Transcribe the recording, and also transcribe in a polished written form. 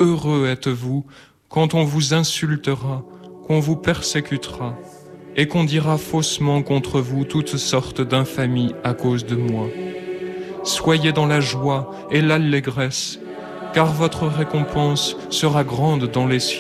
heureux êtes-vous quand on vous insultera, qu'on vous persécutera, et qu'on dira faussement contre vous toutes sortes d'infamies à cause de moi. Soyez dans la joie et l'allégresse, car votre récompense sera grande dans les cieux.